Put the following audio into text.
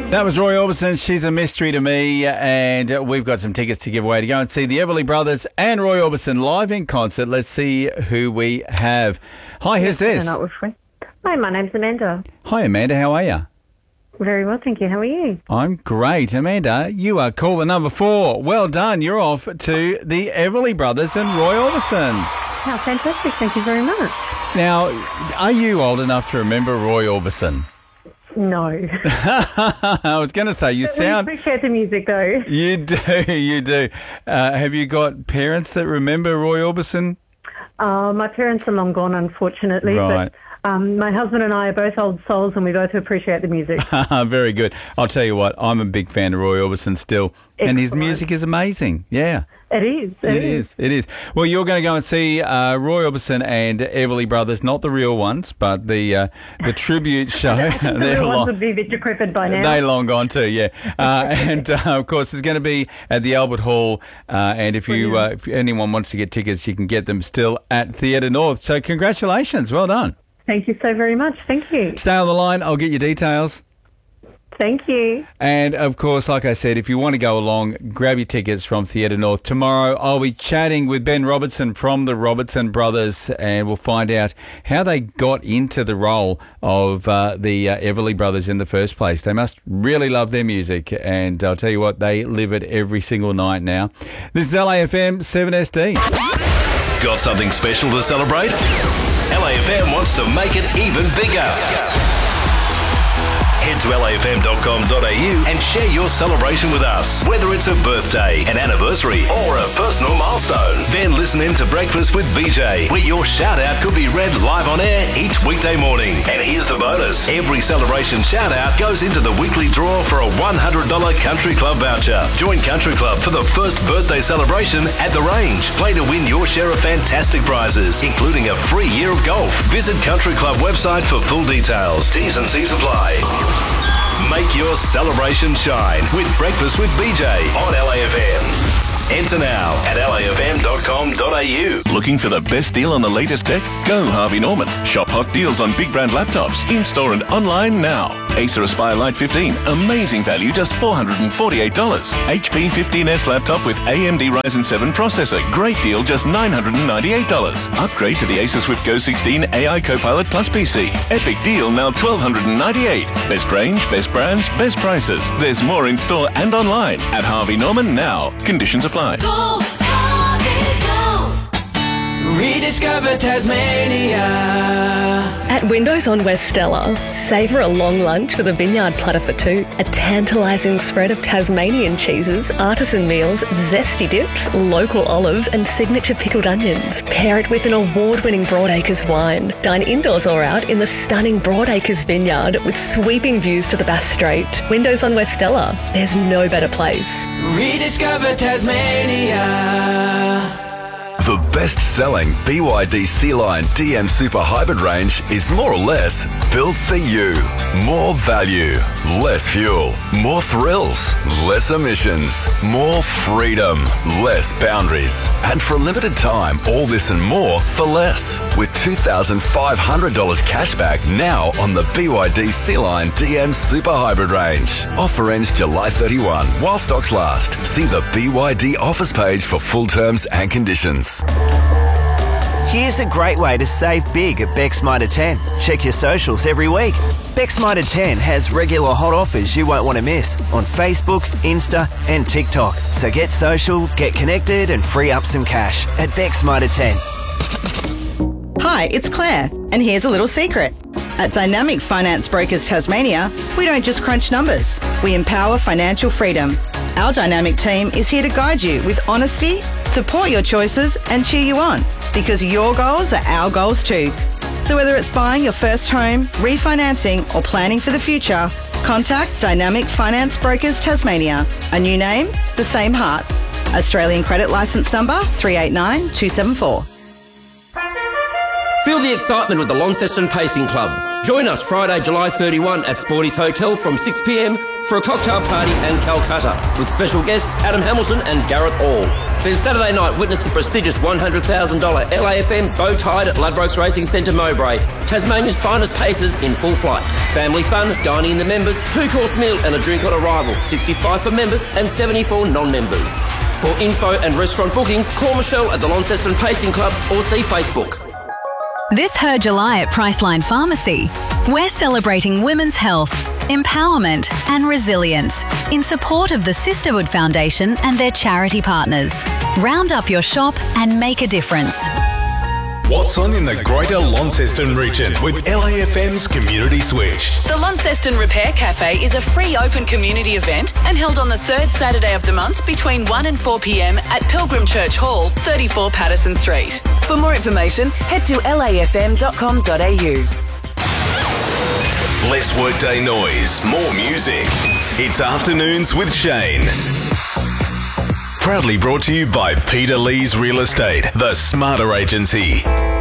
That was Roy Orbison. She's a mystery to me, and we've got some tickets to give away to go and see the Everly Brothers and Roy Orbison live in concert. Let's see who we have. Hi, who's this? Hi, my name's Amanda. Hi, Amanda. How are you? Very well, thank you. How are you? I'm great. Amanda, you are caller number 4. Well done. You're off to the Everly Brothers and Roy Orbison. How fantastic. Thank you very much. Now, are you old enough to remember Roy Orbison? No. I was going to say, you sound... We appreciate the music, though. You do. Have you got parents that remember Roy Orbison? My parents are long gone, unfortunately. Right. But my husband and I are both old souls, and we both appreciate the music. Very good. I'll tell you what, I'm a big fan of Roy Orbison still. Excellent. And his music is amazing. Yeah. It is. It is. Well, you're going to go and see Roy Orbison and Everly Brothers, not the real ones, but the tribute show. The real ones would be a bit decrepit by now. They're long gone too, yeah. And of course, it's going to be at the Albert Hall. And if anyone wants to get tickets, you can get them still at Theatre North. So congratulations. Well done. Thank you so very much. Thank you. Stay on the line. I'll get your details. Thank you. And, of course, like I said, if you want to go along, grab your tickets from Theatre North. Tomorrow I'll be chatting with Ben Robertson from the Robertson Brothers, and we'll find out how they got into the role of the Everly Brothers in the first place. They must really love their music, and I'll tell you what, they live it every single night now. This is LAFM 7SD. Got something special to celebrate? LAFM wants to make it even bigger. Head to lafm.com.au and share your celebration with us, whether it's a birthday, an anniversary, or a personal milestone. Then listen in to Breakfast with BJ, where your shout-out could be read live on air each weekday morning. And here's the bonus. Every celebration shout-out goes into the weekly draw for a $100 Country Club voucher. Join Country Club for the first birthday celebration at the range. Play to win your share of fantastic prizes, including a free year of golf. Visit Country Club website for full details. T's and C's apply. Make your celebration shine with Breakfast with BJ on LAFM. Enter now at lafm.com.au. Looking for the best deal on the latest tech? Go Harvey Norman. Shop hot deals on big brand laptops, in-store and online now. Acer Aspire Lite 15, amazing value, just $448. HP 15S laptop with AMD Ryzen 7 processor, great deal, just $998. Upgrade to the Acer Swift Go 16 AI Copilot Plus PC. Epic deal, now $1,298. Best range, best brands, best prices. There's more in store and online at Harvey Norman now. Conditions apply. Go, Harvey, go. Rediscover Tasmania. At Windows on West Stella, savour a long lunch with a vineyard platter for 2, a tantalising spread of Tasmanian cheeses, artisan meals, zesty dips, local olives and signature pickled onions. Pair it with an award-winning Broadacres wine. Dine indoors or out in the stunning Broadacres vineyard with sweeping views to the Bass Strait. Windows on West Stella, there's no better place. Rediscover Tasmania. The best-selling BYD Sea-Line DM Super Hybrid range is more or less built for you. More value, less fuel, more thrills, less emissions, more freedom, less boundaries. And for a limited time, all this and more for less. With $2,500 cashback now on the BYD Sea-Line DM Super Hybrid range. Offer ends July 31 while stocks last. See the BYD offers page for full terms and conditions. Here's a great way to save big at Beck's Mitre 10. Check your socials every week. Beck's Mitre 10 has regular hot offers you won't want to miss on Facebook, Insta and TikTok. So get social, get connected and free up some cash at Beck's Mitre 10. Hi, it's Claire, and here's a little secret. At Dynamic Finance Brokers Tasmania, we don't just crunch numbers, we empower financial freedom. Our dynamic team is here to guide you with honesty, support your choices and cheer you on, because your goals are our goals too. So whether it's buying your first home, refinancing or planning for the future, contact Dynamic Finance Brokers Tasmania. A new name, the same heart. Australian credit licence number 389274. Feel the excitement with the Launceston Pacing Club. Join us Friday, July 31 at Sporty's Hotel from 6 p.m. for a cocktail party and Calcutta with special guests Adam Hamilton and Gareth Hall. Then Saturday night, witness the prestigious $100,000 LAFM bow tide at Ladbrokes Racing Centre Mowbray. Tasmania's finest pacers in full flight. Family fun, dining in the members, 2-course meal and a drink on arrival. 65 for members and 74 non-members. For info and restaurant bookings, call Michelle at the Launceston Pacing Club or see Facebook. This Her July at Priceline Pharmacy. We're celebrating women's health, empowerment and resilience in support of the Sisterhood Foundation and their charity partners. Round up your shop and make a difference. What's on in the Greater Launceston region with LAFM's Community Switch? The Launceston Repair Cafe is a free open community event and held on the third Saturday of the month between 1 and 4 p.m. at Pilgrim Church Hall, 34 Patterson Street. For more information, head to lafm.com.au. Less workday noise, more music. It's Afternoons with Shane. Proudly brought to you by Peter Lee's Real Estate, the smarter agency.